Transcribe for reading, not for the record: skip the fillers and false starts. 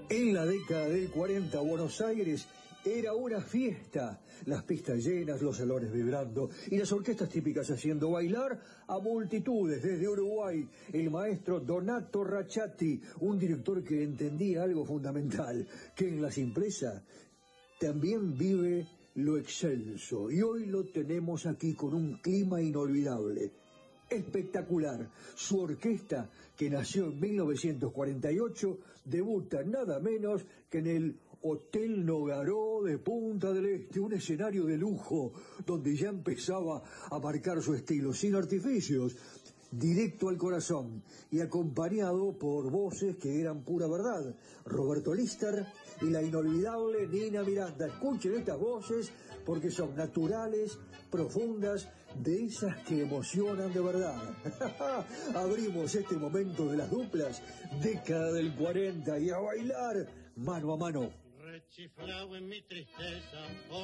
En la década del 40, Buenos Aires era una fiesta, las pistas llenas, los salones vibrando y las orquestas típicas haciendo bailar a multitudes. Desde Uruguay, el maestro Donato Racciatti, un director que entendía algo fundamental, que en la simpleza también vive lo excelso, y hoy lo tenemos aquí con un clima inolvidable. Espectacular. Su orquesta, que nació en 1948, debuta nada menos que en el Hotel Nogaró de Punta del Este, un escenario de lujo donde ya empezaba a marcar su estilo, sin artificios, directo al corazón y acompañado por voces que eran pura verdad. Roberto Lister y la inolvidable Nina Miranda. Escuchen estas voces porque son naturales, profundas, de esas que emocionan de verdad. Abrimos este momento de las duplas, década del 40, y a bailar mano a mano. Rechiflado en mi tristeza.